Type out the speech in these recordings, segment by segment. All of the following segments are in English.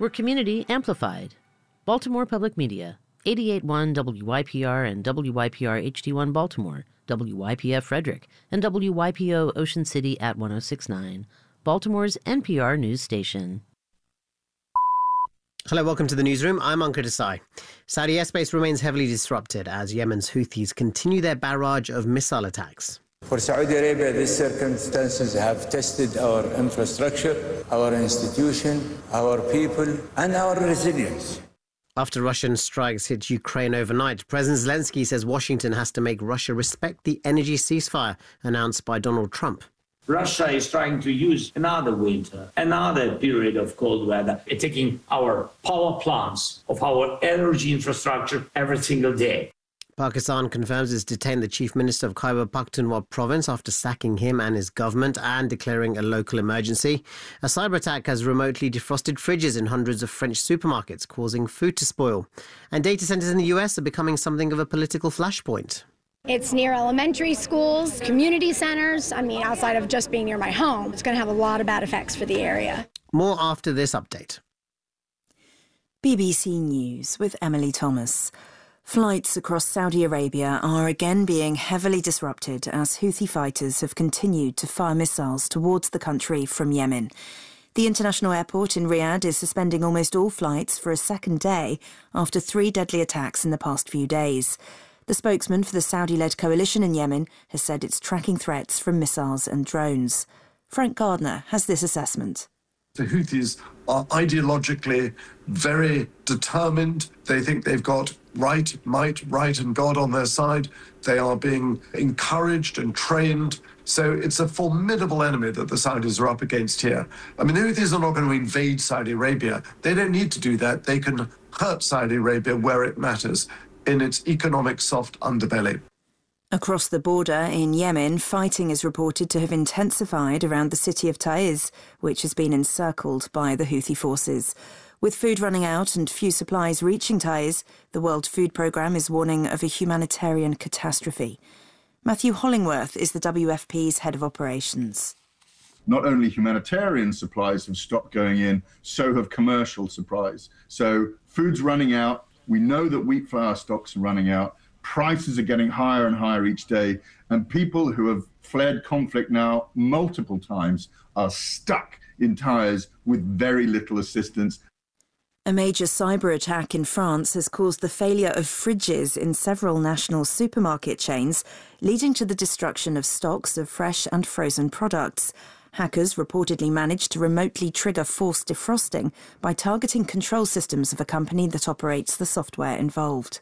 We're community amplified. Baltimore Public Media, 88.1 WYPR and WYPR HD1 Baltimore, WYPF Frederick, and WYPO Ocean City at 106.9, Baltimore's NPR news station. Hello, welcome to the newsroom. I'm Ankur Desai. Saudi airspace remains heavily disrupted as Yemen's Houthis continue their barrage of missile attacks. For Saudi Arabia, these circumstances have tested our infrastructure, our institution, our people, and our resilience. After Russian strikes hit Ukraine overnight, President Zelensky says Washington has to make Russia respect the energy ceasefire announced by Donald Trump. Russia is trying to use another winter, another period of cold weather, attacking our power plants of our energy infrastructure every single day. Pakistan confirms it's detained the Chief Minister of Khyber Pakhtunkhwa province after sacking him and his government and declaring a local emergency. A cyber attack has remotely defrosted fridges in hundreds of French supermarkets, causing food to spoil. And data centers in the US are becoming something of a political flashpoint. It's near elementary schools, community centers. Outside of just being near my home, it's going to have a lot of bad effects for the area. More after this update. BBC News with Emily Thomas. Flights across Saudi Arabia are again being heavily disrupted as Houthi fighters have continued to fire missiles towards the country from Yemen. The international airport in Riyadh is suspending almost all flights for a second day after 3 deadly attacks in the past few days. The spokesman for the Saudi-led coalition in Yemen has said it's tracking threats from missiles and drones. Frank Gardner has this assessment. The Houthis are ideologically very determined. They think they've got right, might, right and God on their side. They are being encouraged and trained. So it's a formidable enemy that the Saudis are up against here. The Houthis are not going to invade Saudi Arabia. They don't need to do that. They can hurt Saudi Arabia where it matters, in its economic soft underbelly. Across the border in Yemen, fighting is reported to have intensified around the city of Taiz, which has been encircled by the Houthi forces. With food running out and few supplies reaching Taiz, the World Food Programme is warning of a humanitarian catastrophe. Matthew Hollingworth is the WFP's head of operations. Not only humanitarian supplies have stopped going in, so have commercial supplies. So food's running out. We know that wheat flour stocks are running out. Prices are getting higher and higher each day. And people who have fled conflict now multiple times are stuck in Taiz with very little assistance. A major cyber attack in France has caused the failure of fridges in several national supermarket chains, leading to the destruction of stocks of fresh and frozen products. Hackers reportedly managed to remotely trigger forced defrosting by targeting control systems of a company that operates the software involved.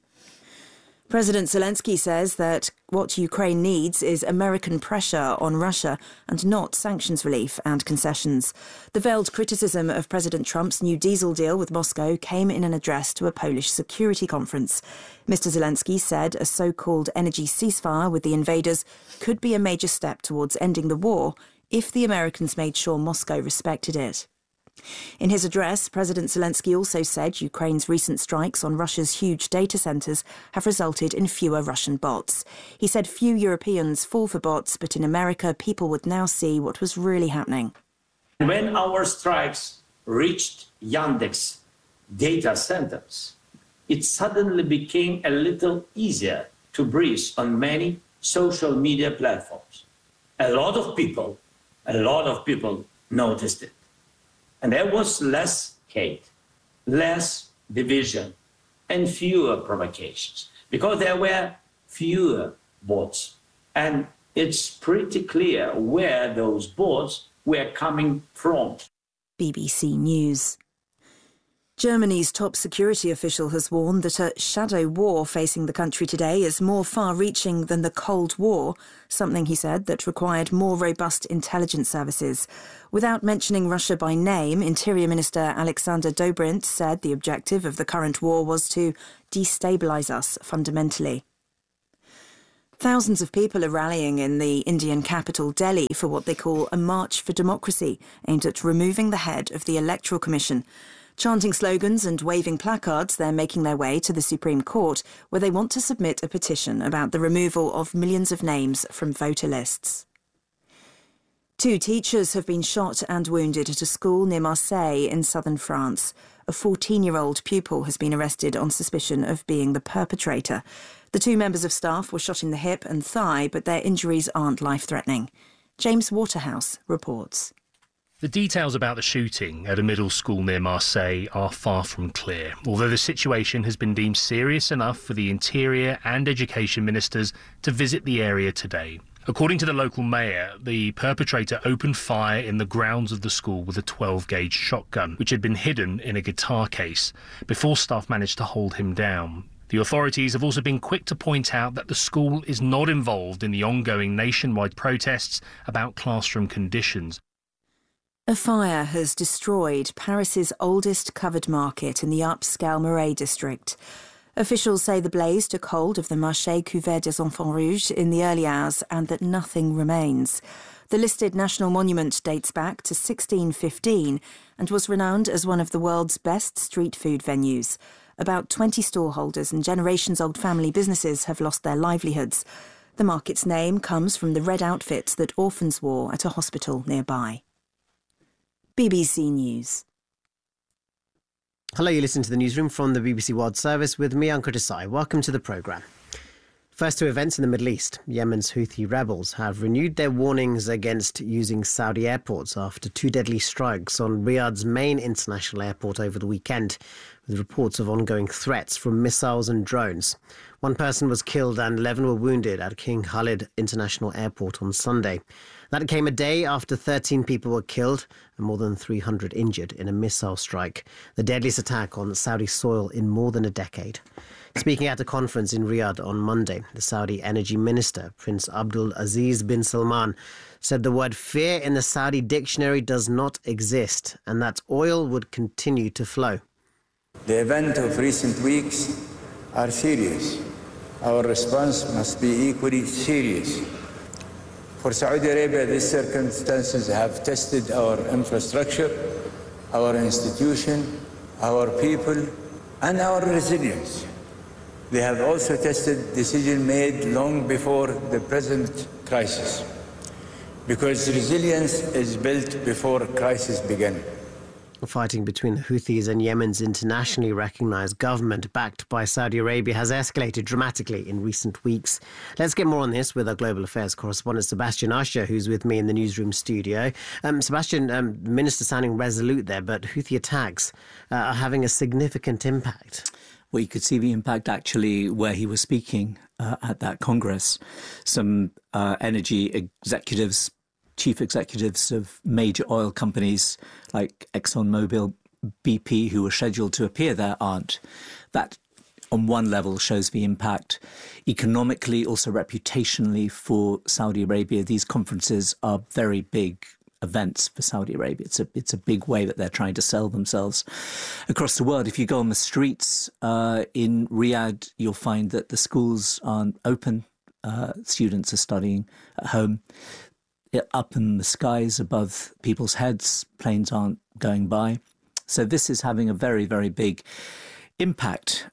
President Zelensky says that what Ukraine needs is American pressure on Russia and not sanctions relief and concessions. The veiled criticism of President Trump's new diesel deal with Moscow came in an address to a Polish security conference. Mr. Zelensky said a so-called energy ceasefire with the invaders could be a major step towards ending the war if the Americans made sure Moscow respected it. In his address, President Zelensky also said Ukraine's recent strikes on Russia's huge data centres have resulted in fewer Russian bots. He said few Europeans fall for bots, but in America, people would now see what was really happening. When our strikes reached Yandex data centers, it suddenly became a little easier to breathe on many social media platforms. A lot of people noticed it. And there was less hate, less division, and fewer provocations, because there were fewer bots. And it's pretty clear where those bots were coming from. BBC News. Germany's top security official has warned that a shadow war facing the country today is more far-reaching than the Cold War, something, he said, that required more robust intelligence services. Without mentioning Russia by name, Interior Minister Alexander Dobrindt said the objective of the current war was to destabilise us fundamentally. Thousands of people are rallying in the Indian capital, Delhi, for what they call a March for Democracy, aimed at removing the head of the Electoral Commission. Chanting slogans and waving placards, they're making their way to the Supreme Court, where they want to submit a petition about the removal of millions of names from voter lists. 2 teachers have been shot and wounded at a school near Marseille in southern France. A 14-year-old pupil has been arrested on suspicion of being the perpetrator. The 2 members of staff were shot in the hip and thigh, but their injuries aren't life-threatening. James Waterhouse reports. The details about the shooting at a middle school near Marseille are far from clear, although the situation has been deemed serious enough for the Interior and Education Ministers to visit the area today. According to the local mayor, the perpetrator opened fire in the grounds of the school with a 12-gauge shotgun, which had been hidden in a guitar case, before staff managed to hold him down. The authorities have also been quick to point out that the school is not involved in the ongoing nationwide protests about classroom conditions. A fire has destroyed Paris's oldest covered market in the upscale Marais district. Officials say the blaze took hold of the Marché Couvert des Enfants Rouges in the early hours and that nothing remains. The listed national monument dates back to 1615 and was renowned as one of the world's best street food venues. About 20 stallholders and generations-old family businesses have lost their livelihoods. The market's name comes from the red outfits that orphans wore at a hospital nearby. BBC News. Hello, you listen to the newsroom from the BBC World Service with me, Ankur Desai. Welcome to the programme. First to events in the Middle East. Yemen's Houthi rebels have renewed their warnings against using Saudi airports after 2 deadly strikes on Riyadh's main international airport over the weekend, with reports of ongoing threats from missiles and drones. 1 person was killed and 11 were wounded at King Khalid International Airport on Sunday. That came a day after 13 people were killed and more than 300 injured in a missile strike, the deadliest attack on Saudi soil in more than a decade. Speaking at a conference in Riyadh on Monday, the Saudi Energy Minister, Prince Abdul Aziz bin Salman, said the word fear in the Saudi dictionary does not exist and that oil would continue to flow. The events of recent weeks are serious. Our response must be equally serious. For Saudi Arabia, these circumstances have tested our infrastructure, our institution, our people, and our resilience. They have also tested decisions made long before the present crisis, because resilience is built before crisis began. Fighting between the Houthis and Yemen's internationally recognised government, backed by Saudi Arabia, has escalated dramatically in recent weeks. Let's get more on this with our global affairs correspondent Sebastian Usher, who's with me in the newsroom studio. Sebastian, the minister sounding resolute there, but Houthi attacks are having a significant impact. Well, you could see the impact actually where he was speaking at that Congress. Some energy executives, chief executives of major oil companies like ExxonMobil, BP, who were scheduled to appear there, aren't. That, on one level, shows the impact. Economically, also reputationally for Saudi Arabia, these conferences are very big events for Saudi Arabia. It's a big way that they're trying to sell themselves across the world. If you go on the streets in Riyadh, you'll find that the schools aren't open. Students are studying at home. Up in the skies above people's heads, planes aren't going by. So this is having a very, very big impact,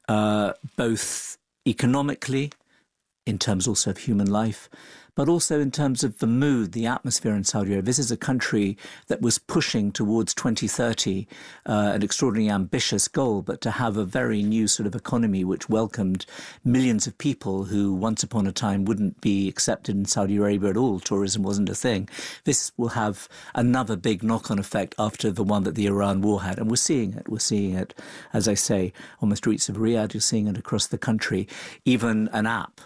both economically, in terms also of human life, but also in terms of the mood, the atmosphere in Saudi Arabia. This is a country that was pushing towards 2030, an extraordinarily ambitious goal, but to have a very new sort of economy which welcomed millions of people who once upon a time wouldn't be accepted in Saudi Arabia at all. Tourism wasn't a thing. This will have another big knock-on effect after the one that the Iran war had. And we're seeing it. We're seeing it, as I say, on the streets of Riyadh. You're seeing it across the country. Even an app,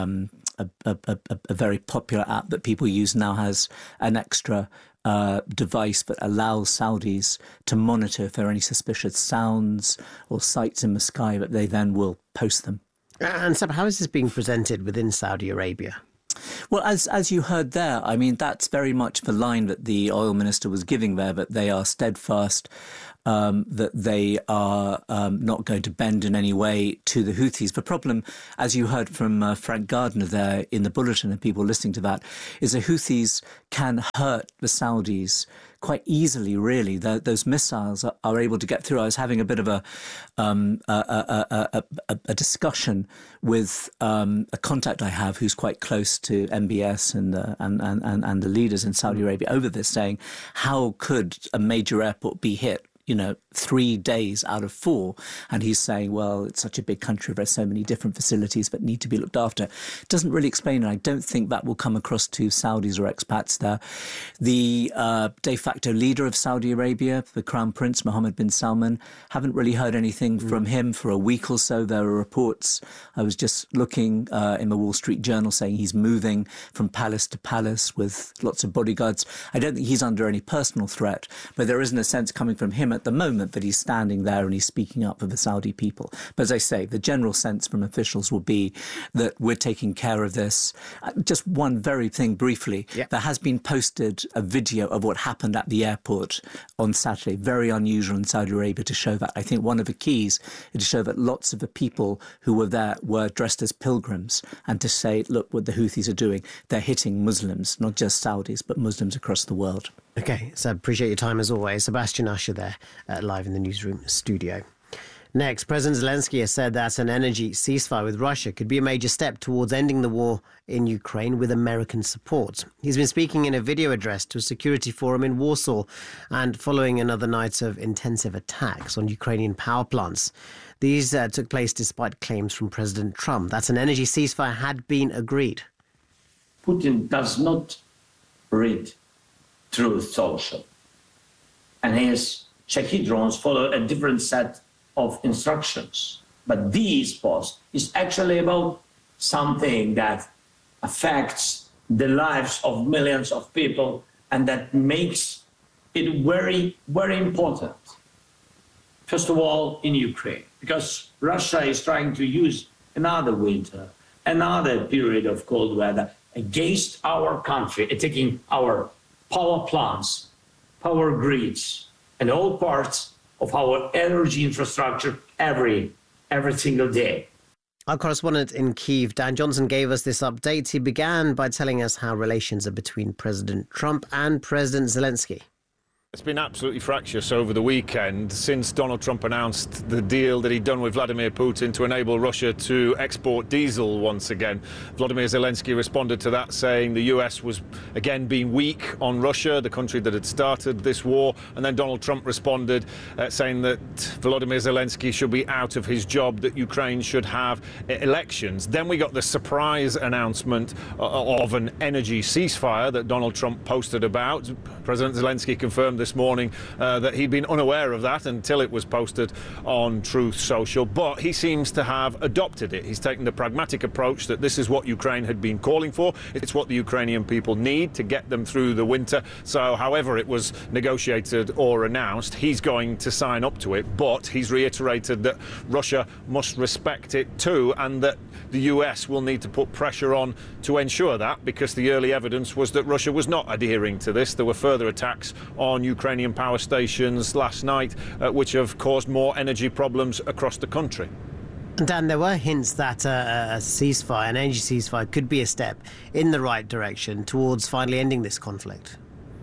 a very popular app that people use now, has an extra device that allows Saudis to monitor if there are any suspicious sounds or sights in the sky, that they then will post them. And Seb, how is this being presented within Saudi Arabia? Well, as you heard there, I mean, that's very much the line that the oil minister was giving there, that they are steadfast, that they are not going to bend in any way to the Houthis. The problem, as you heard from Frank Gardner there in the bulletin and people listening to that, is the Houthis can hurt the Saudis quite easily, really. Those missiles are able to get through. I was having a bit of a discussion with a contact I have who's quite close to MBS and the leaders in Saudi Arabia over this, saying, how could a major airport be hit 3 days out of 4? And he's saying, well, it's such a big country, there's so many different facilities that need to be looked after. It doesn't really explain, and I don't think that will come across to Saudis or expats there. The de facto leader of Saudi Arabia, the Crown Prince Mohammed bin Salman, haven't really heard anything from him for a week or so. There are reports, I was just looking in the Wall Street Journal, saying he's moving from palace to palace with lots of bodyguards. I don't think he's under any personal threat, but there isn't a sense coming from him at the moment that he's standing there and he's speaking up for the Saudi people. But as I say, the general sense from officials will be that we're taking care of this. Just one very thing briefly. Yeah. There has been posted a video of what happened at the airport on Saturday. Very unusual in Saudi Arabia to show that. I think one of the keys is to show that lots of the people who were there were dressed as pilgrims, and to say, look what the Houthis are doing. They're hitting Muslims, not just Saudis, but Muslims across the world. OK, so appreciate your time as always. Sebastian Usher there, live in the newsroom studio. Next, President Zelensky has said that an energy ceasefire with Russia could be a major step towards ending the war in Ukraine with American support. He's been speaking in a video address to a security forum in Warsaw and following another night of intensive attacks on Ukrainian power plants. These took place despite claims from President Trump that an energy ceasefire had been agreed. Putin does not read Truth Social, and his Shahed drones follow a different set of instructions. But this post is actually about something that affects the lives of millions of people, and that makes it very, very important. First of all, in Ukraine, because Russia is trying to use another winter, another period of cold weather against our country, attacking our power plants, power grids, and all parts of our energy infrastructure every single day. Our correspondent in Kyiv, Dan Johnson, gave us this update. He began by telling us how relations are between President Trump and President Zelensky. It's been absolutely fractious over the weekend since Donald Trump announced the deal that he'd done with Vladimir Putin to enable Russia to export diesel once again. Vladimir Zelensky responded to that, saying the US was again being weak on Russia, the country that had started this war. And then Donald Trump responded saying that Volodymyr Zelensky should be out of his job, that Ukraine should have elections. Then we got the surprise announcement of an energy ceasefire that Donald Trump posted about. President Zelensky confirmed this morning that he'd been unaware of that until it was posted on Truth Social, but he seems to have adopted it. He's taken the pragmatic approach that this is what Ukraine had been calling for. It's what the Ukrainian people need to get them through the winter. So however it was negotiated or announced, he's going to sign up to it, but he's reiterated that Russia must respect it too, and that the US will need to put pressure on to ensure that, because the early evidence was that Russia was not adhering to this. There were further attacks on Ukrainian power stations last night, which have caused more energy problems across the country. Dan, there were hints that a ceasefire, an energy ceasefire, could be a step in the right direction towards finally ending this conflict.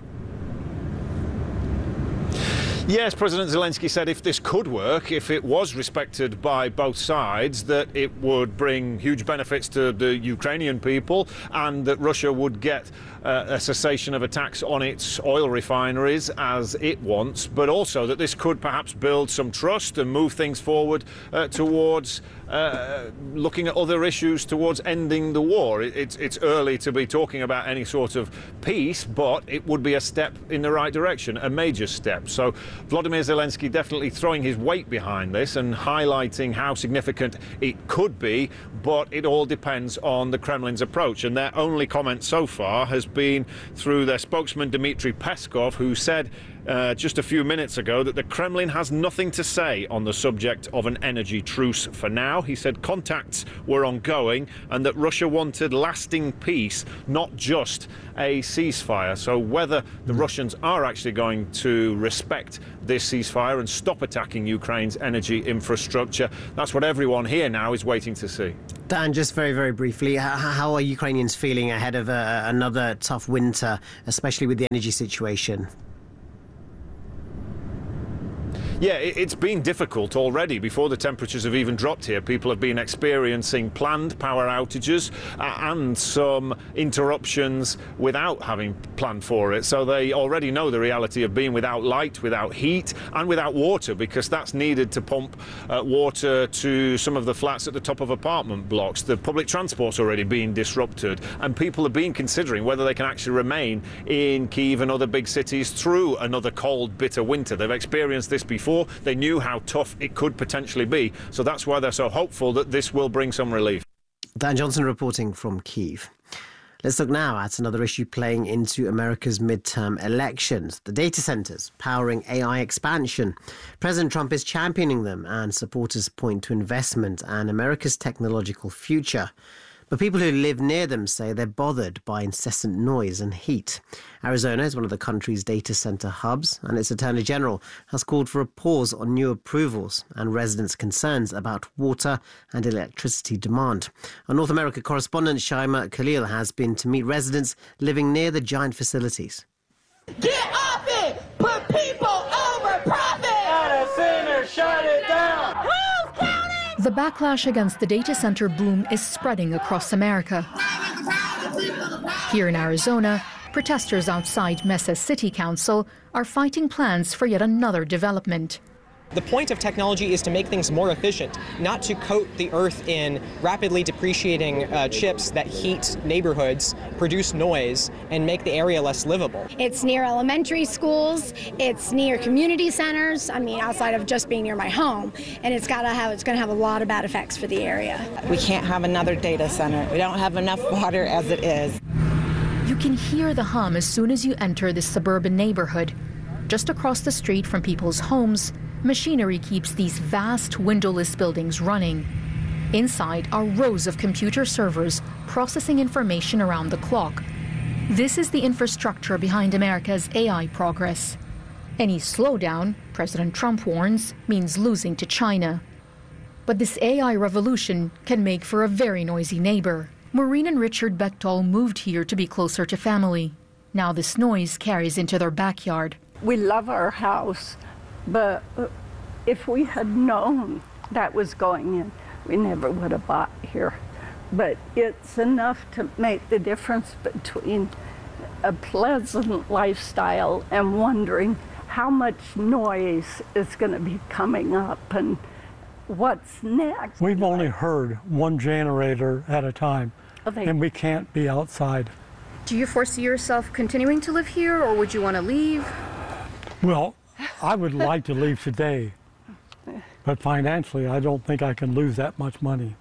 Yes, President Zelensky said if this could work, if it was respected by both sides, that it would bring huge benefits to the Ukrainian people, and that Russia would get a cessation of attacks on its oil refineries as it wants, but also that this could perhaps build some trust and move things forward towards looking at other issues, towards ending the war. It's early to be talking about any sort of peace, but it would be a step in the right direction, a major step. So Volodymyr Zelensky definitely throwing his weight behind this and highlighting how significant it could be, but it all depends on the Kremlin's approach. And their only comment so far has been through their spokesman Dmitry Peskov, who said just a few minutes ago that the Kremlin has nothing to say on the subject of an energy truce for now. He said contacts were ongoing and that Russia wanted lasting peace, not just a ceasefire. So whether the Russians are actually going to respect this ceasefire and stop attacking Ukraine's energy infrastructure, that's what everyone here now is waiting to see. Dan, just very, very briefly, how are Ukrainians feeling ahead of another tough winter, especially with the energy situation? Yeah, it's been difficult already. Before the temperatures have even dropped here, people have been experiencing planned power outages and some interruptions without having planned for it. So they already know the reality of being without light, without heat and without water, because that's needed to pump water to some of the flats at the top of apartment blocks. The public transport's already been disrupted, and people have been considering whether they can actually remain in Kyiv and other big cities through another cold, bitter winter. They've experienced this before. They knew how tough it could potentially be. So that's why they're so hopeful that this will bring some relief. Dan Johnson reporting from Kyiv. Let's look now at another issue playing into America's midterm elections, the data centres powering AI expansion. President Trump is championing them, and supporters point to investment and America's technological future. But people who live near them say they're bothered by incessant noise and heat. Arizona is one of the country's data centre hubs, and its Attorney General has called for a pause on new approvals and residents' concerns about water and electricity demand. Our North America correspondent Shaima Khalil has been to meet residents living near the giant facilities. Get off it! Put people over profit! Data center, shut it down! Who's counting? The backlash against the data center boom is spreading across America. Here in Arizona, protesters outside Mesa City Council are fighting plans for yet another development. The point of technology is to make things more efficient, not to coat the earth in rapidly depreciating chips that heat neighborhoods, produce noise, and make the area less livable. It's near elementary schools, it's near community centers, outside of just being near my home, and it's going to have a lot of bad effects for the area. We can't have another data center. We don't have enough water as it is. You can hear the hum as soon as you enter this suburban neighborhood. Just across the street from people's homes, machinery keeps these vast windowless buildings running. Inside are rows of computer servers processing information around the clock. This is the infrastructure behind America's AI progress. Any slowdown, President Trump warns, means losing to China. But this AI revolution can make for a very noisy neighbor. Maureen and Richard Bechtel moved here to be closer to family. Now this noise carries into their backyard. We love our house, but if we had known that was going in, we never would have bought here. But it's enough to make the difference between a pleasant lifestyle and wondering how much noise is going to be coming up and what's next. We've only heard one generator at a time, and we can't be outside. Do you foresee yourself continuing to live here, or would you want to leave? Well, I would like to leave today, but financially, I don't think I can lose that much money.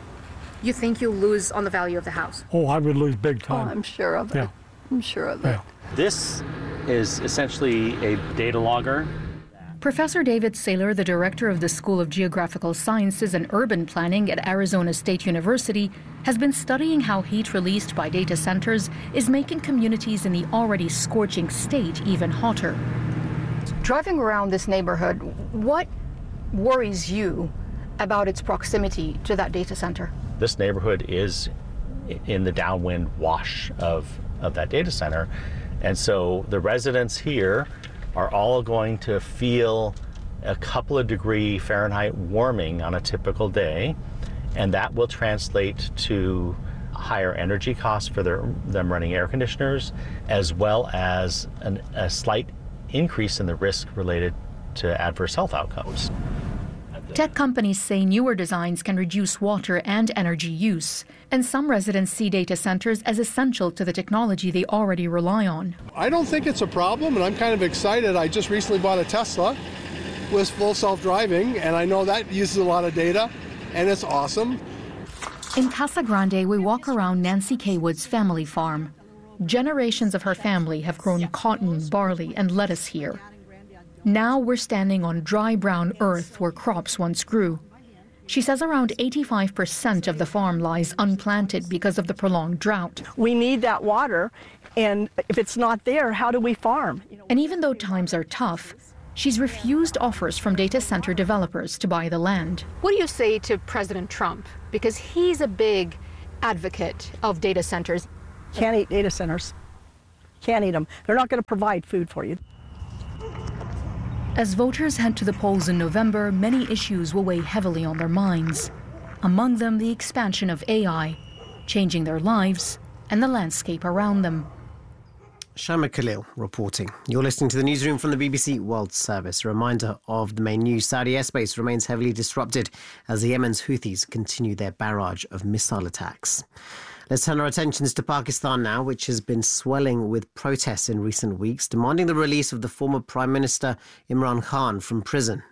You think you'll lose on the value of the house? Oh, I would lose big time. Oh, I'm sure of it. Yeah. I'm sure of it. This is essentially a data logger. Professor David Saylor, the director of the School of Geographical Sciences and Urban Planning at Arizona State University, has been studying how heat released by data centers is making communities in the already scorching state even hotter. Driving around this neighborhood, what worries you about its proximity to that data center? This neighborhood is in the downwind wash of that data center. And so the residents here are all going to feel a couple of degree Fahrenheit warming on a typical day. And that will translate to higher energy costs for them running air conditioners, as well as a slight increase in the risk related to adverse health outcomes. Tech companies say newer designs can reduce water and energy use, and some residents see data centers as essential to the technology they already rely on. I don't think it's a problem, and I'm kind of excited. I just recently bought a Tesla with full self-driving, and I know that uses a lot of data, and it's awesome. In Casa Grande, we walk around Nancy Kaywood's family farm. Generations of her family have grown cotton, barley, and lettuce here. Now we're standing on dry brown earth where crops once grew. She says around 85% of the farm lies unplanted because of the prolonged drought. We need that water, and if it's not there, how do we farm? And even though times are tough, she's refused offers from data center developers to buy the land. What do you say to President Trump? Because he's a big advocate of data centers. Can't eat data centers. Can't eat them. They're not going to provide food for you. As voters head to the polls in November, many issues will weigh heavily on their minds. Among them, the expansion of AI, changing their lives and the landscape around them. Shama Khalil reporting. You're listening to the newsroom from the BBC World Service. A reminder of the main news. Saudi airspace remains heavily disrupted as the Yemen's Houthis continue their barrage of missile attacks. Let's turn our attentions to Pakistan now, which has been swelling with protests in recent weeks, demanding the release of the former Prime Minister Imran Khan from prison.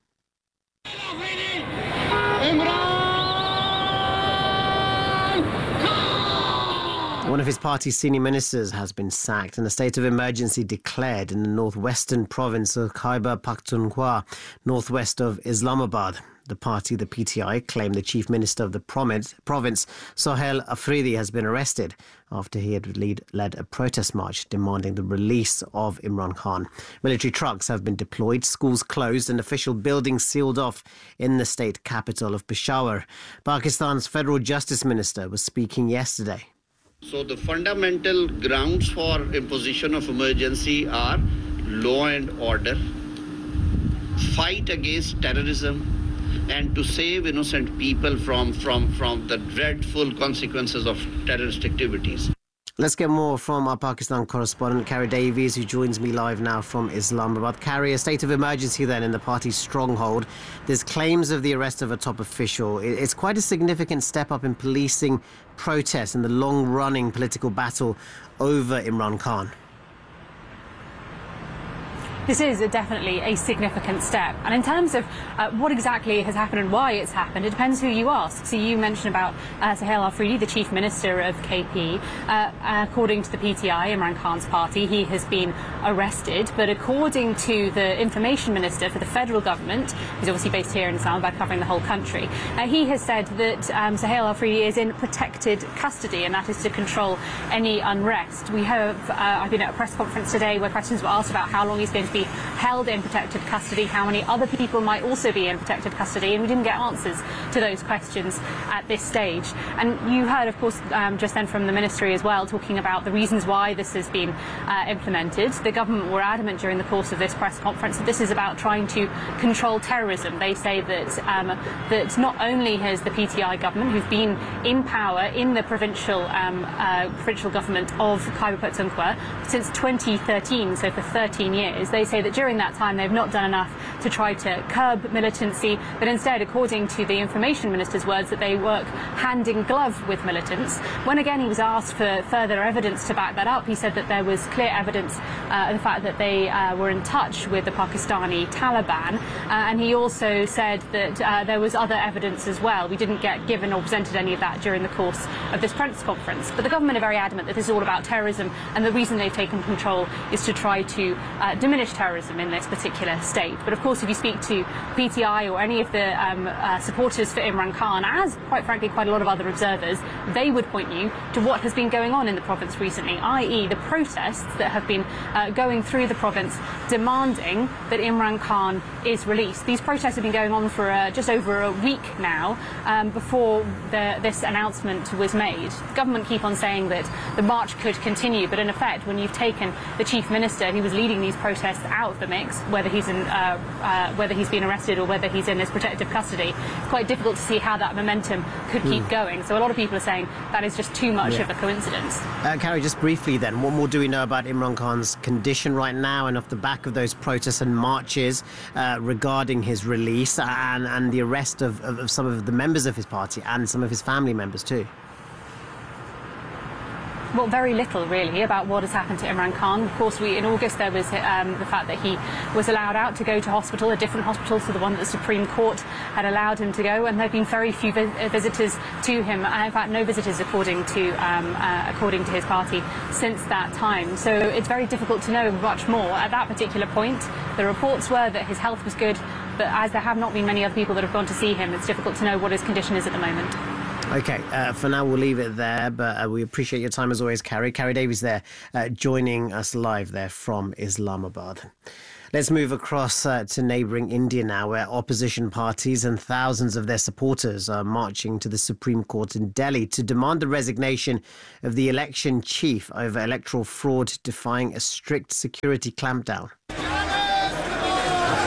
One of his party's senior ministers has been sacked and a state of emergency declared in the northwestern province of Khyber Pakhtunkhwa, northwest of Islamabad. The party, the PTI, claimed the chief minister of the province, Sohail Afridi, has been arrested after he had led a protest march demanding the release of Imran Khan. Military trucks have been deployed, schools closed and official buildings sealed off in the state capital of Peshawar. Pakistan's federal justice minister was speaking yesterday. So the fundamental grounds for imposition of emergency are law and order, fight against terrorism, and to save innocent people from the dreadful consequences of terrorist activities. Let's get more from our Pakistan correspondent, Carrie Davies, who joins me live now from Islamabad. Carrie, a state of emergency then in the party's stronghold. There's claims of the arrest of a top official. It's quite a significant step up in policing protests and the long-running political battle over Imran Khan. This is definitely a significant step. And in terms of what exactly has happened and why it's happened, it depends who you ask. So you mentioned about Sohail Afridi, the chief minister of KP. According to the PTI, Imran Khan's party, he has been arrested. But according to the information minister for the federal government, who's obviously based here in Islamabad, covering the whole country, he has said that Sohail Afridi is in protected custody, and that is to control any unrest. We have, I've been at a press conference today where questions were asked about how long he's going to be held in protected custody, how many other people might also be in protected custody, and we didn't get answers to those questions at this stage. And you heard, of course, just then from the ministry as well, talking about the reasons why this has been implemented. The government were adamant during the course of this press conference that this is about trying to control terrorism. They say that that not only has the PTI government, who've been in power in the provincial government of Khyber Pakhtunkhwa since 2013, so for 13 years, they say that during that time they've not done enough to try to curb militancy, but instead, according to the information minister's words, that they work hand in glove with militants. When again he was asked for further evidence to back that up, he said that there was clear evidence of the fact that they were in touch with the Pakistani Taliban, and he also said that there was other evidence as well. We didn't get given or presented any of that during the course of this press conference. But the government are very adamant that this is all about terrorism, and the reason they've taken control is to try to diminish terrorism in this particular state. But of course, if you speak to PTI or any of the supporters for Imran Khan, as quite frankly quite a lot of other observers, they would point you to what has been going on in the province recently, i.e. the protests that have been going through the province demanding that Imran Khan is released. These protests have been going on for just over a week now before this announcement was made. The government keep on saying that the march could continue, but in effect, when you've taken the chief minister who was leading these protests out of the mix, whether he's been arrested or whether he's in this protective custody, it's quite difficult to see how that momentum could keep going. So a lot of people are saying that is just too much of a coincidence. Carrie, just briefly then, what more do we know about Imran Khan's condition right now, and off the back of those protests and marches regarding his release and the arrest of some of the members of his party and some of his family members too? Well, very little, really, about what has happened to Imran Khan. Of course, in August there was the fact that he was allowed out to go to hospital, a different hospital to the one that the Supreme Court had allowed him to go, and there have been very few visitors to him. In fact, no visitors according to his party since that time. So it's very difficult to know much more. At that particular point, the reports were that his health was good, but as there have not been many other people that have gone to see him, it's difficult to know what his condition is at the moment. OK, for now we'll leave it there, but we appreciate your time as always, Carrie. Carrie Davies there, joining us live there from Islamabad. Let's move across to neighbouring India now, where opposition parties and thousands of their supporters are marching to the Supreme Court in Delhi to demand the resignation of the election chief over electoral fraud, defying a strict security clampdown.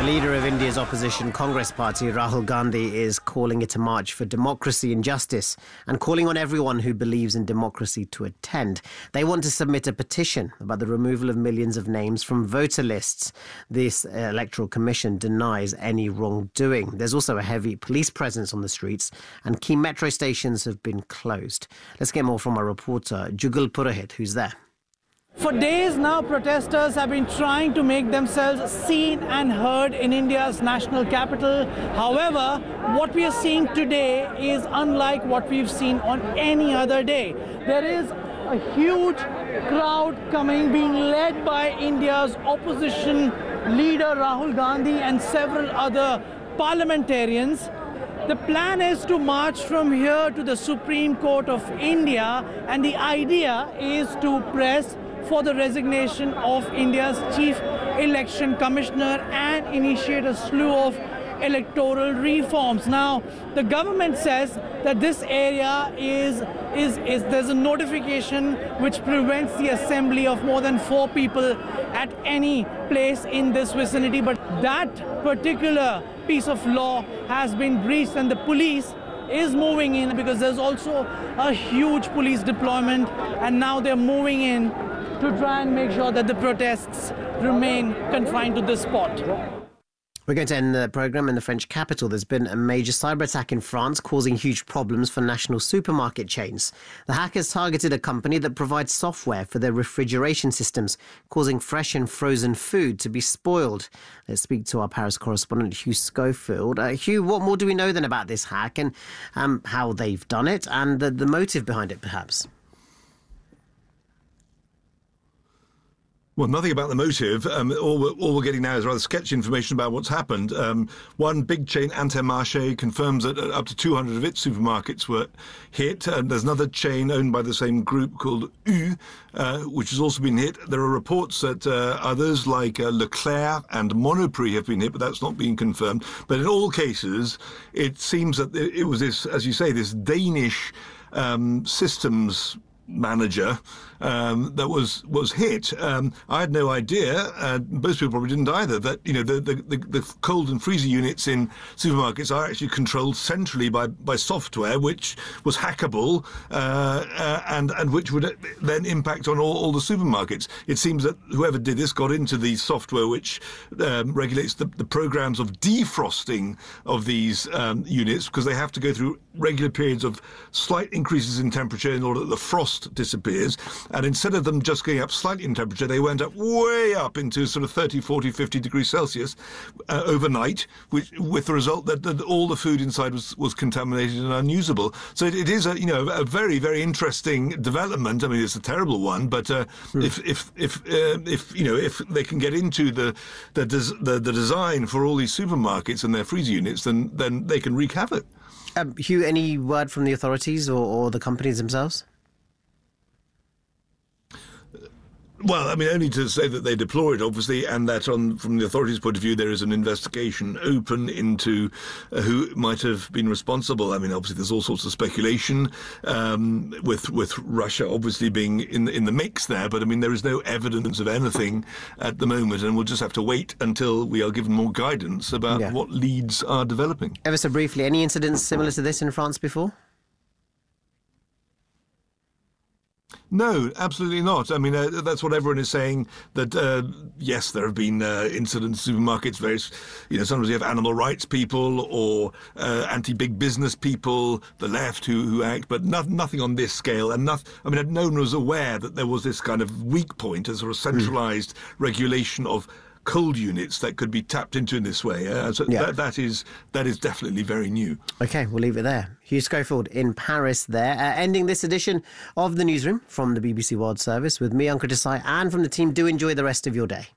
leader of India's opposition Congress party, Rahul Gandhi, is calling it a march for democracy and justice and calling on everyone who believes in democracy to attend. They want to submit a petition about the removal of millions of names from voter lists. This electoral commission denies any wrongdoing. There's also a heavy police presence on the streets and key metro stations have been closed. Let's get more from our reporter, Jugal Purohit, who's there. For days now, protesters have been trying to make themselves seen and heard in India's national capital. However, what we are seeing today is unlike what we've seen on any other day. There is a huge crowd coming, being led by India's opposition leader Rahul Gandhi and several other parliamentarians. The plan is to march from here to the Supreme Court of India, and the idea is to press for the resignation of India's Chief Election Commissioner and initiate a slew of electoral reforms. Now, the government says that this area there's a notification which prevents the assembly of more than 4 people at any place in this vicinity, but that particular piece of law has been breached and the police is moving in because there's also a huge police deployment, and now they're moving in to try and make sure that the protests remain confined to this spot. We're going to end the programme in the French capital. There's been a major cyber attack in France causing huge problems for national supermarket chains. The hackers targeted a company that provides software for their refrigeration systems, causing fresh and frozen food to be spoiled. Let's speak to our Paris correspondent, Hugh Schofield. Hugh, what more do we know then about this hack and how they've done it and the motive behind it, perhaps? Well, nothing about the motive. All we're getting now is rather sketchy information about what's happened. One big chain, Intermarché, confirms that up to 200 of its supermarkets were hit. There's another chain owned by the same group called U, which has also been hit. There are reports that others like Leclerc and Monoprix have been hit, but that's not been confirmed. But in all cases, it seems that it was this, as you say, this Danish systems manager that was hit. I had no idea, most people probably didn't either, that the cold and freezer units in supermarkets are actually controlled centrally by software which was hackable and which would then impact on all the supermarkets. It seems that whoever did this got into the software which regulates the programs of defrosting of these units, because they have to go through regular periods of slight increases in temperature in order that the frost disappears. And instead of them just going up slightly in temperature, they went up way up into sort of 30, 40, 50 degrees Celsius overnight, with the result that all the food inside was contaminated and unusable. So it is a very, very interesting development. I mean, it's a terrible one, but if they can get into the design for all these supermarkets and their freezer units, then they can wreak havoc. Hugh, any word from the authorities or the companies themselves? Well, I mean, only to say that they deplore it, obviously, and that from the authorities' point of view, there is an investigation open into who might have been responsible. I mean, obviously, there's all sorts of speculation with Russia obviously being in the mix there, but I mean, there is no evidence of anything at the moment, and we'll just have to wait until we are given more guidance about what leads are developing. Ever so briefly, any incidents similar to this in France before? No, absolutely not. I mean, that's what everyone is saying, that, yes, there have been incidents in supermarkets, various, sometimes you have animal rights people or anti-big business people, the left who act, but nothing on this scale. And no one was aware that there was this kind of weak point, a sort of centralized regulation of cold units that could be tapped into in this way. That is definitely very new. OK, we'll leave it there. Hugh Schofield in Paris there, ending this edition of The Newsroom from the BBC World Service with me, Ankur Desai, and from the team. Do enjoy the rest of your day.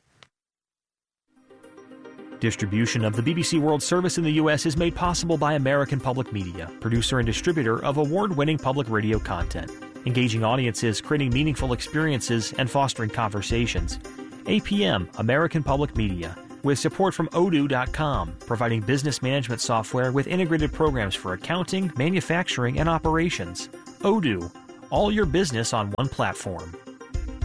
Distribution of the BBC World Service in the U.S. is made possible by American Public Media, producer and distributor of award-winning public radio content, engaging audiences, creating meaningful experiences, and fostering conversations. APM, American Public Media, with support from Odoo.com, providing business management software with integrated programs for accounting, manufacturing, and operations. Odoo, all your business on one platform.